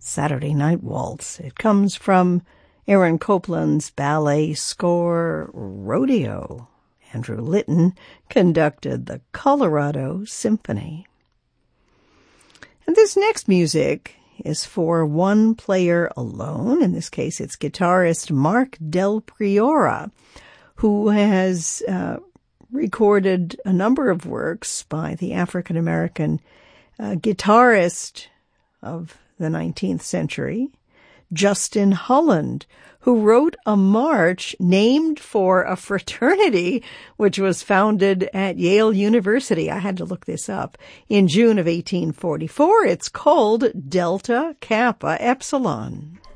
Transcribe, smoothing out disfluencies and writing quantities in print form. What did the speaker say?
Saturday Night Waltz. It comes from Aaron Copland's ballet score, Rodeo. Andrew Litton conducted the Colorado Symphony. And this next music is for one player alone. In this case, it's guitarist Mark Del Priora, who has recorded a number of works by the African-American guitarist of the 19th century, Justin Holland, who wrote a march named for a fraternity which was founded at Yale University. I had to look this up. In June of 1844, it's called Delta Kappa Epsilon.